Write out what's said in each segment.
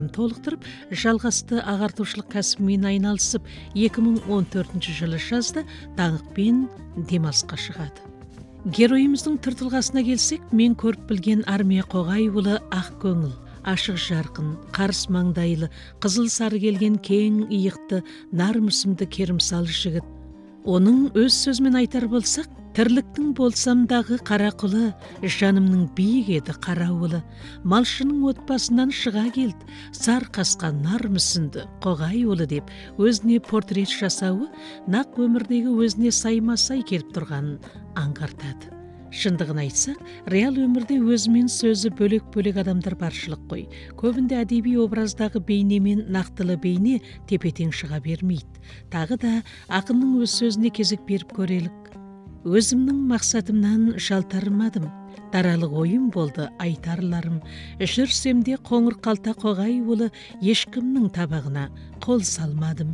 толықтырып, жалғасты ағартушылық кәсібімен айналысып, 2014 жылы жазда даңқпен демалысқа шығады. Геройымыздың түр-тұлғасына келсек, мен көріп білген Армия Қоғайұлы ақ көңіл, ашық жарқын, қарыс маңдайлы, қызыл сары келген кең иықты, нар мүсінді керімсал жігіт. Оның өз сөзімен айтар болсақ, тірліктің болсамдағы қара құлы, жанымның биік еді қарауылы, малшының отбасынан шыға келді, сар қасқа нар мүсінді Қоғайұлы деп өзіне портрет жасауы нақ өмірдегі өзіне сайма-сай келіп тұрғанын аңғартады. Шындығын айтсақ, реал өмірде өзімен сөзі бөлек-бөлек адамдар баршылық қой. Көбінде әдеби образдағы бейне мен нақтылы бейне тепе-тең шыға бермейді. Тағы да ақынның өз сөзіне кезек беріп көрелік. Өзімнің мақсатымнан жалтармадым, даралық ойым болды айтарларым. Жүрсем де қоңыр қалта Қоғайұлы, ешкімнің табағына қол салмадым.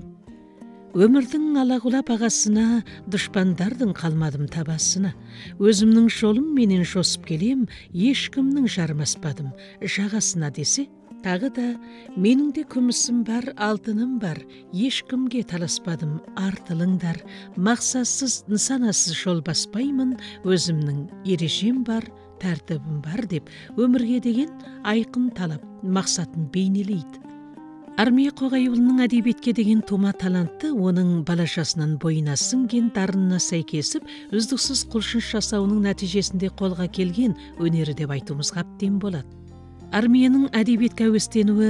Өмірдің алағұла бағасына, дұшпандардың қалмадым табасына. Өзімнің жолым менен жосып келем, ешкімнің жармаспадым жағасына десе, тағы да менің де күмісім бар, алтыным бар, ешкімге таласпадым артылыңдар. Мақсатсыз, нысанасыз жол баспаймын, өзімнің ережем бар, тәртібім бар деп өмірге деген айқын талап, мақсатын бейнелейді. Армия Қоғайұлының әдебиетке деген тума таланты оның бала жасынан бойына сіңген дарынына сәйкесіп, үздіксіз құлшыныс жасауының нәтижесінде қолға келген өнері деп айтуымызға әбден болады. Армияның әдебиетке әуестенуі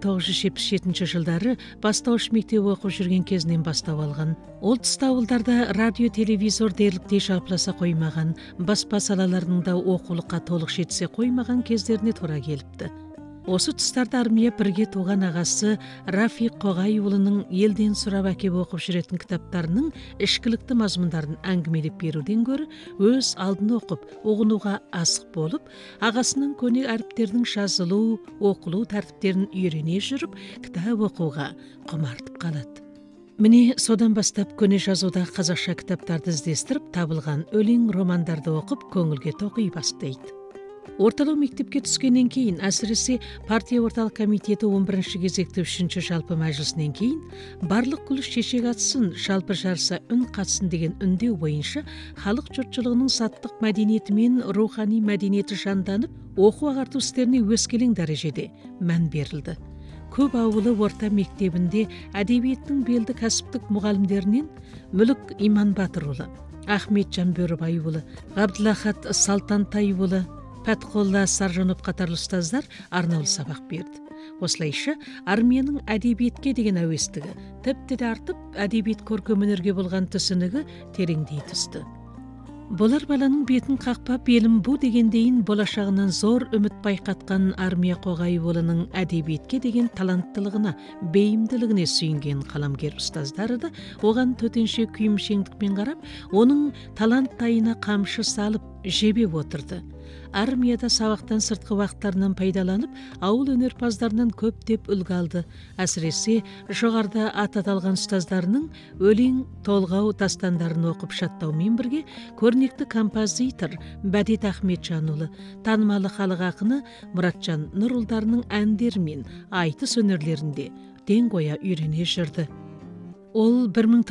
1977 жылдары бастауыш мектеп оқып жүрген кезінен бастау алған. Ол тұста ауылдарда радио, телевизор дерліктей шарпыласа қоймаған, баспа салаларының да оқулыққа толық жетісе қоймаған кездеріне тура келіпті. Осы тұстарда армия бірге туған ағасы Рафик Қоғайұлының елден сұрап әкеп оқып жүретін кітаптарының ішкілікті мазмұндарын әңгімелеп беруден гөрі өз алдын оқып, ұғынуға асық болып, ағасының көне әріптердің жазылу, оқылу тәртіптерін үйрене жүріп, кітап оқуға құмартып қалады. Міне содан бастап көне жазудағы қазақша кітаптарды іздестіріп, табылған өлең, романдарды оқып, көңілге тоқи бастайды. Орталау мектепке түскеннен кейін, әсіресе партия орталық комитеті 11-ші кезекті 3-ші жалпы мәжілісінен кейін, барлық күліс шешек атсын, жалпы жарса үн қатсын деген үндеу бойынша халық жұртшылығының саттық мәдениеті мен рухани мәдениеті жанданып, оқу ағарту істеріне өскелең дәрежеде мән берілді. Көп ауылы орта мектебінде әдебиеттің белді кәсіптік мұғалімдерінен Мүлік Иманбатырұлы, Ахметжан Бөрібайұлы, Ғабдылахат Салтантайұлы, Пәтқолла Саржанов қатарлы ұстаздар арнаулы сабақ берді. Осылайша армияның әдебиетке деген әуестігі тіпті де артып, әдебиет көркем өнерге болған түсінігі тереңдей түсті. Болар баланың бетін қақпа белім бұ дегендейін болашағынан зор үміт байқатқан Армия Қоғайұлының әдебиетке деген таланттылығына, бейімділігіне сүйінген қаламгер ұстаздары да оған төтенше күйімшеңдікпен қарап, оның талант тайына қамшы салып, жебеп отырды. Армияда сабақтан сыртқы уақыттарынан пайдаланып, ауыл өнерпаздарынан көптеп үлгі алды. Әсіресе жоғарыда аты аталған ұстаздарының өлең, толғау дастандарын оқып шаттаумен бірге, көрнекті композитор Бәдет Ахметжанұлы, танымалы халық ақыны Мұратжан Нұрұлдарының әндері мен айтыс өнерлерінде ден қоя үйрене жүрді. Ол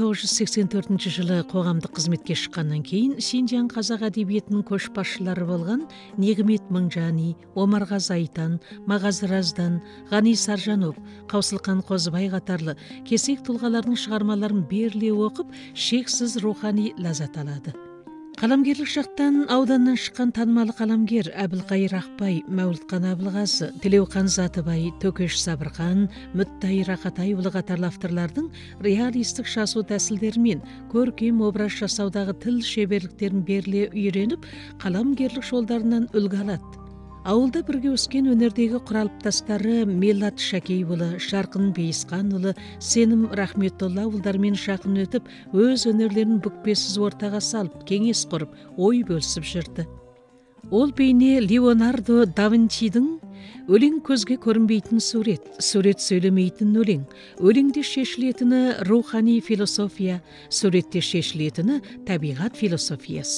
1984 жылы қоғамдық қызметке шыққаннан кейін Синжан қазақ әдебиетінің көшбасшылары болған Нигмет Мыңжани, Омарғазы Айтан, Мағазы Раздан, Ғани Саржанов, Қаусылқан Қозыбай қатарлы кесек тұлғалардың шығармаларын беріле оқып, шексіз рухани ләззат алады. Қаламгерлік жақтан ауданнан шыққан танымалы қаламгер Әбілқайыр Ақбай, Мәулітхан Әбілғазы, Тілеухан Затыбай, Төкеш Сабырхан, Мүттай Рақатайұлы қатарлы авторлардың реалистік жазу тәсілдерімен көркем образ жасаудағы тіл шеберліктерін беріле үйреніп, қаламгерлік жолдарынан үлгі алады. Ауылда бірге өскен өнердегі құралыптастары Меллат Шакейұлы, Жарқын Бейісқанұлы, Сенім Рахметолла ауылдармен жақын өтіп, өз өнерлерін бүкпесіз ортаға салып, кеңес құрып, ой бөлісіп жүрді. Ол бейне Леонардо да Винчидің өлең көзге көрінбейтін сурет, сурет сөйлемейтін өлең, өлеңде шешілетіні рухани философия, суретте шешілетіні табиғат философиясы.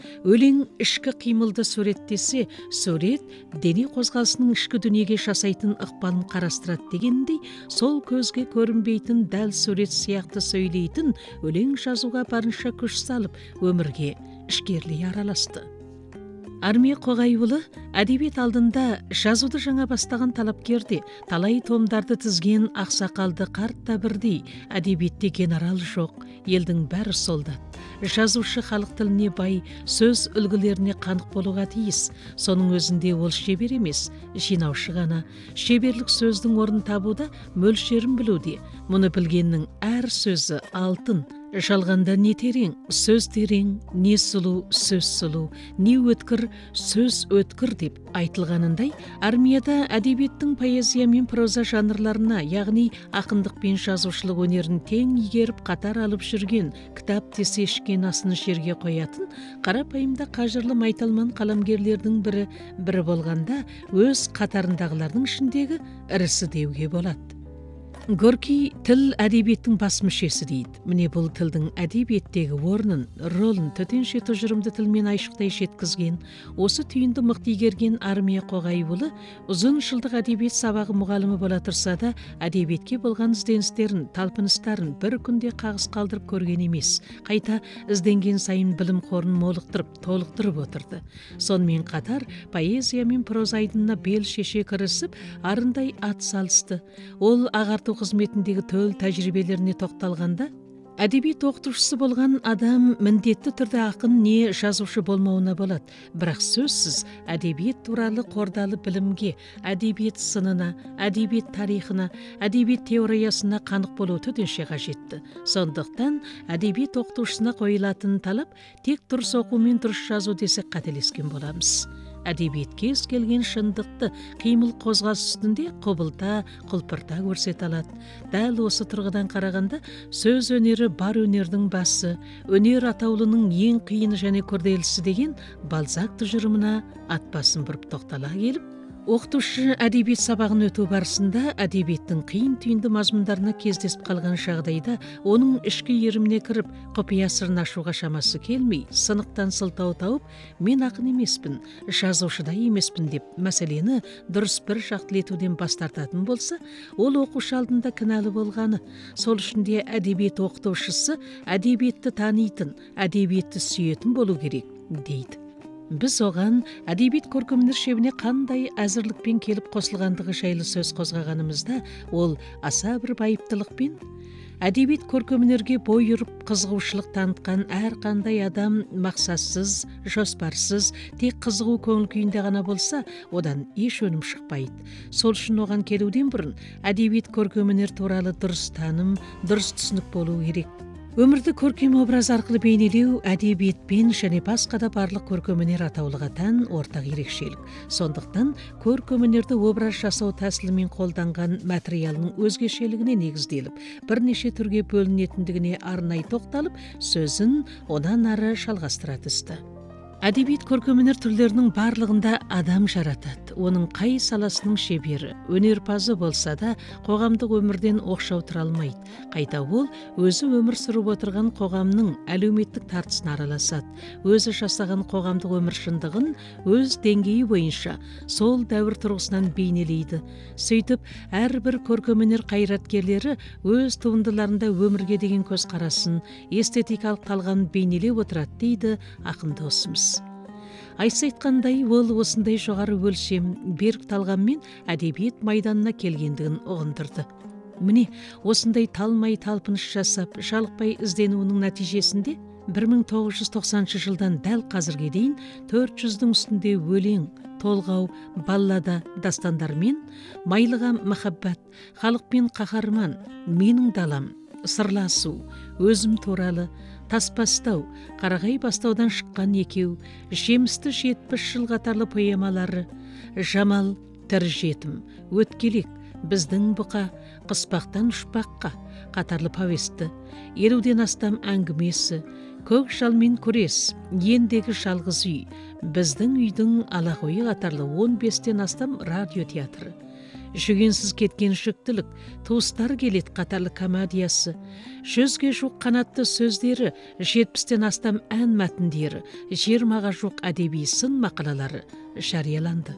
Өлең ішкі қимылды суреттесе, сурет дене қозғалысының ішкі дүниеге жасайтын ықпалын қарастырады дегендей, сол көзге көрінбейтін дәл сурет сияқты сөйлейтін өлең жазуға барынша күш салып, өмірге ішкерлей араласты. Армия Қоғайұлы әдебиет алдында жазуды жаңа бастаған талапкерде, талай томдарды тізген ақсақалды қарт та бірдей, әдебиетте генерал жоқ, елдің бәрі солдат. Жазушы халық тіліне бай, сөз үлгілеріне қанық болуға тиіс. Соның өзінде ол шебер емес, жинаушы ғана. Шеберлік сөздің орын табуда, мөлшерін білуде. Мұны білгеннің әр сөзі алтын. Жалғанда не терең, сөз терең, не сұлу, сөз сұлу, не өткір, сөз өткір деп айтылғанындай, армияда әдебиеттің поэзия мен проза жанрларына, яғни ақындық пен жазушылық өнерін тең игеріп қатар алып жүрген, кітап десе ішкен асын жерге қоятын, қарапайымда қажырлы майталман қаламгерлердің бірі болғанда, өз қатарындағылардың ішіндегі ірісі деуге болады. Горький тіл әдебиеттің бас мүшесі дейді. Міне бұл тілдің әдебиеттегі орнын, ролын төтенше тұжырымды тілмен айшықтай жеткізген, осы түйінді мықты игерген Армия Қоғайұлы ұзын жылдық әдебиет сабағы мұғалімі бола тұрса да, әдебиетке болған ізденістерін, талпыныстарын бір күнде қағыс қалдырып көрген емес. Қайта ізденген сайын білім қорын молықтырып, толықтырып отырды. Сонымен қатар поэзия мен проза айдынына бел шеше кірісіп, арындай ат салысты. Ол ағарту қызметіндегі төл тәжірибелеріне тоқталғанда, әдебиет оқытушысы болған адам міндетті түрде ақын не жазушы болмауына болады. Бірақ сөзсіз әдебиет туралы қордалы білімге, әдебиет сынына, әдебиет тарихына, әдебиет теориясына қанық болу төтенше қажетті. Сондықтан әдебиет оқытушысына қойылатын талап тек дұрыс оқу мен дұрыс жазу десек қателескен боламыз. Әдебиет кез келген шындықты қимыл қозғалыс үстінде құбылта, құлпырта көрсете алады. Дәл осы тұрғыдан қарағанда, сөз өнері бар өнердің басы, өнер атаулының ең қиыны және күрделісі деген Бальзак тұжырымына ат басын бұрып тоқтала келіп, оқытушы әдебиет сабағын өту барысында әдебиеттің қиын түйінді мазмұндарына кездесіп қалған жағдайда оның ішкі иіріміне кіріп, құпия сырын ашуға шамасы келмей, сынықтан сылтау тауып, мен ақын емеспін, жазушыда емеспін деп мәселені дұрыс бір жақтылетуден бас тартатын болса, ол оқушы алдында кінәлі болғаны. Сол үшін де әдебиет оқытушысы әдебиетті танитын, әдебиетті сүйетін болу керек, дейді. Біз оған әдебиет көркемөнер шебіне қандай әзірлікпен келіп қосылғандығы жайлы сөз қозғағанымызда, ол аса бір байыптылықпен әдебиет көркемөнерге бой ұрып қызығушылық танытқан әр қандай адам мақсатсыз, жоспарсыз, тек қызығу көңіл күйінде ғана болса, одан еш өнім шықпайды. Сол үшін оған келуден бұрын әдебиет көркемөнер туралы дұрыс таным, дұрыс түсінік болу керек. Өмірді көркем образ арқылы бейнелеу әдебиетпен және басқа да барлық көркемөнер атаулыға тән ортақ ерекшелік. Сондықтан көркемөнерді образ жасау тәсілімен қолданған материалының өзгешелігіне негізделіп, бірнеше түрге бөлінетіндігіне арнай тоқталып, сөзін одан ары жалғастыра түсті. Әдебиет көркемөнер түрлерінің барлығында адам жаратады. Оның қай саласының шебері, өнерпазы болса да, қоғамдық өмірден оқшау тұра алмайды. Қайта ол өзі өмір сүріп отырған қоғамның әлеуметтік тартысына араласады. Өзі жасаған қоғамдық өмір шындығын өз деңгейі бойынша сол дәуір тұрғысынан бейнелейді. Сөйтіп, әрбір көркемөнер қайраткерлері өз туындыларында өмірге деген көзқарасын, эстетикалық талғамын бейнелеп отырады, дейді ақын досымыз. Айса айтқандай, ол осындай жоғары өлшем, берік талғаммен әдебиет майданына келгендігін ұғындырды. Міне, осындай талмай талпыныс жасап, жалықпай ізденуінің нәтижесінде 1990 жылдан дәл қазірге дейін 400-дің үстінде өлең, толғау, баллада дастандармен майлыға махаббат, халықпен қаһарман, менің далам, сырласу, өзім туралы, таспастау, қарағай бастаудан шыққан екеу, жемісті 70 жыл қатарлы поэмалары, жамал, тір жетім, өткелек, біздің бұқа, қыспақтан ұшпаққа қатарлы повесті, 50-ден астам әңгімесі, көк жалмен күрес, ендегі жалғыз үй, біздің үйдің алақойы қатарлы 15-тен астам радио театры, Жүгенсіз кеткен жүктілік, туыстар келет қатарлы комедиясы, 100-ге жуық қанатты сөздері, 70-тен астам ән мәтіндері, 20-ға жуық әдеби сын мақалалары жарияланды.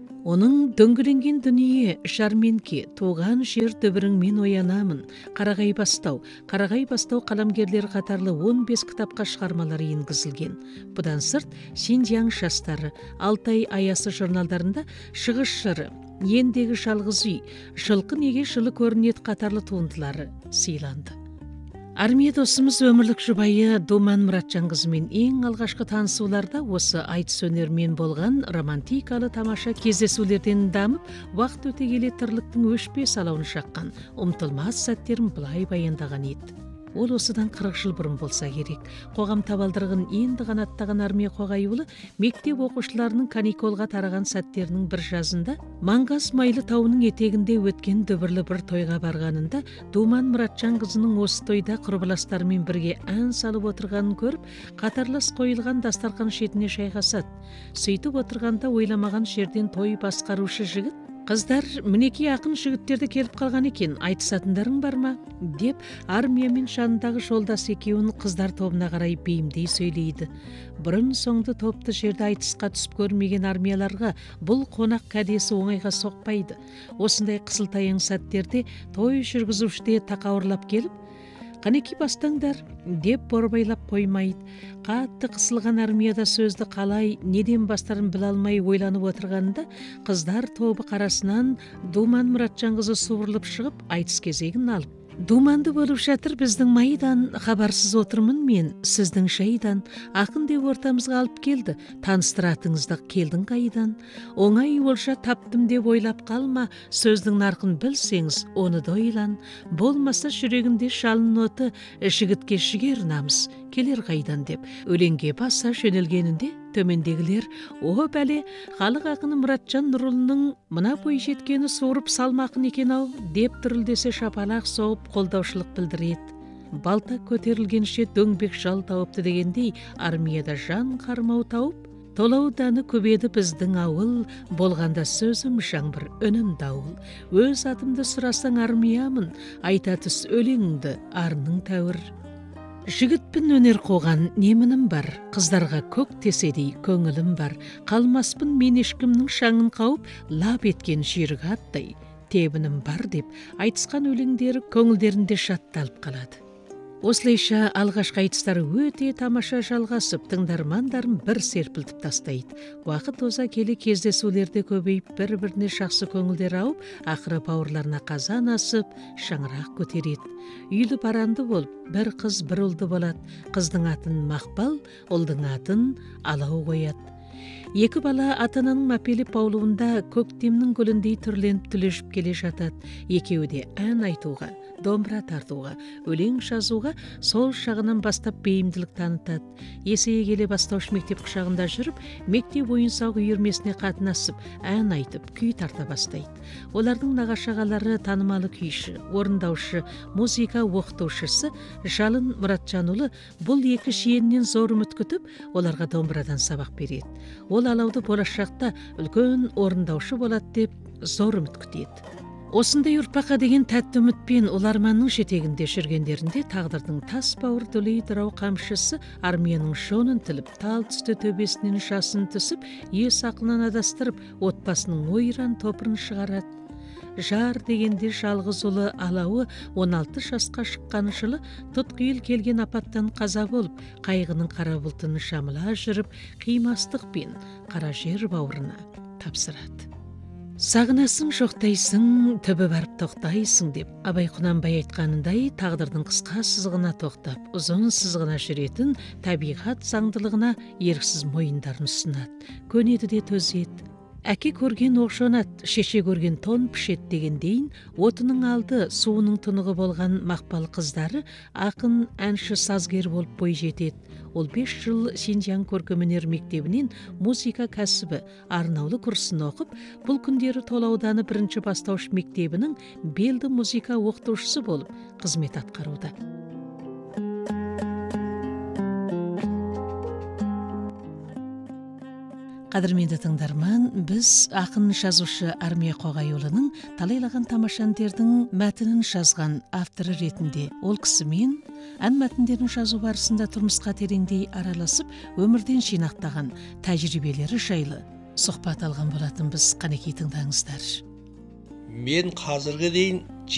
Оның дөңгеленген дүние, жәрменке, туған жер түбіріңмен оянамын, Қарағай бастау қаламгерлері қатарлы 15 кітапқа шығармалары енгізілген. Бұдан сырт, Синьцзян жастары, Алтай аясы журналдарында шығыс жыры, ендегі жалғыз үй, жылқы неге жылы көрінеді қатарлы туындылары сыйланды. Армия досымыз өмірлік жұбайы Думан Мұратжанқызымен ең алғашқы танысуларда осы айтыс өнермен болған романтикалы тамаша кездесулерден дамып, уақыт өте келе тірліктің өшпес алауын шаққан ұмытылмас сәттерін былай баяндаған еді. Ол осыдан 40 жыл бұрын болса керек. Қоғам табалдырығын енді қанаттаған армия қоғайұлы мектеп оқушыларының каниколға тараған сәттерінің бір жазында Маңғаз Майлы тауының етегінде өткен дүбірлі бір тойға барғанында Думан Мұратжанқызының осы тойда құрбыластарымен бірге ән салып отырғанын көріп, қатарлас қойылған дастархан шетіне шайғасады. Сөйтіп отырғанда ойламаған жерден той басқарушы жігіт: «Қыздар, мінекей ақын жігіттерді келіп қалған екен, айтысатындарың бар ма?» деп армиямен жанындағы жолдас екеуін қыздар тобына қарай бейімдей сөйлейді. Бұрын соңды топты жерде айтысқа түсіп көрмеген армияларға бұл қонақ кәдесі оңайға соқпайды. Осындай қысылтаяң сәттерде той жүргізуші де тақауырлап келіп: «Қанеки бастаңдар» деп борбайлап қоймайды. Қатты қысылған армияда сөзді қалай, неден бастарын біле алмай ойланып отырғанда, қыздар тобы қарасынан Думан Мұратжанқызы суырылып шығып, айтыс кезегін алып: «Думанды болып жатыр біздің майдан, хабарсыз отырмын мен сіздің шайдан. Ақын деп ортамызға алып келді, таныстыратыңызды келдің қайдан? Оңай олжа таптым деп ойлап қалма, сөздің нарқын білсеңіз, оны да ойлан. Болмаса жүрегінде жалын оты, жігітке жігер намыс келер қайдан» деп өлеңге баса жөнелгенінде төмендегілер: «О бәле, халық ақыны Мұратжан Нұрұлының мына бой жеткені суырып салмақын екен-ау» деп дүрілдесе шапалақ соғып қолдаушылық білдіреді. Балта көтерілгенше дөңбек жал тауыпты дегендей, армияда жан қармау тауып, толауданы көбеді біздің ауыл, болғанда сөзім жаңбыр, үнім дауыл. Өз атымды сұрасаң армиямын, айта түс өлеңіңді, арының тәуір. Жігітпін өнер қоған немінім бар, қыздарға көк теседей көңілім бар. Қалмаспын мен ешкімнің шаңын қауып, лап еткен жүйрік аттай тебінім бар деп айтысқан өлеңдері көңілдерінде шатталып қалады. Осылайша алғашқы айтыстар өте тамаша жалғасып, тыңдармандарын бір серпілтіп тастайды. Уақыт оза келе кездесулерде көбейіп, бір-біріне жақсы көңілдер ауып, ақыры бауырларына қазан асып, шаңырақ көтереді. Үйлі баранды болып, бір қыз бір ұлды болады. Қыздың атын Мақпал, ұлдың атын Алау қояды. Екі бала ата-ананың мәпелеп баулуында көктемнің гүліндей түрленіп түлешіп келе жатады. Екеуі де ән айтуға, домбыра тартуға, өлең жазуға сол шағынан бастап бейімділік танытады. Есейе келе бастауыш мектеп құшағында жүріп, мектеп ойын-сауық үйірмесіне қатынасып, ән айтып, күй тарта бастайды. Олардың нағашағалары танымалы күйші, орындаушы, музыка оқытушысы Жалын Мұратжанұлы бұл екі жиеннен зор үміт күтіп, оларға домбырадан сабақ береді. Ол Алауды болашақта үлкен орындаушы болады деп зор үміт күтеді. Осындай ұрпаққа деген тәтті үмітпен олар арманның жетегінде жүргендерінде тағдырдың тас бауыр дүлей дырау қамшысы армияның жонын тіліп, тал түсті төбесінен жасын түсіп, ес ақылынан адастырып, отбасының ойран топырын шығарады. Жар дегенде жалғыз ұлы Алауы 16 жасқа шыққан жылы тұтқиыл келген апаттан қаза болып, қайғының қара бұлтын жамыла жүріп, қимастықпен қара жер бауырына тапсырады. Сағынасың жоқтайсың, түбі барып тоқтайсың деп Абай Құнанбай айтқанындай, тағдырдың қысқа сызығына тоқтап, ұзын сызығына жүретін табиғат заңдылығына еріксіз мойындарын ұсынады, көнеді де төзеді. Әке көрген оқшонат, шеше көрген тон пішет дегендейін, отының алды, суының тұнығы болған Мақпал қыздары ақын, әнші, сазгер болып бой жетеді. Ол 5 жыл Синьцзян көркемөнер мектебінен музыка кәсібі арнаулы курсын оқып, бұл күндері Толауданы 1-ші бастауыш мектебінің белді музыка оқытушысы болып қызмет атқаруда. Қадірменді тыңдарман, біз ақын жазушы Армия Қоғайұлының талайлаған тамаша әндердің мәтінін жазған авторы ретінде ол кісімен ән мәтіндерін жазу барысында тұрмысқа тереңдей араласып, өмірден жинақтаған тәжірибелері жайлы сұхбат алған болатынбыз. Қанекей тыңдаңыздар. Мен қазірге дейін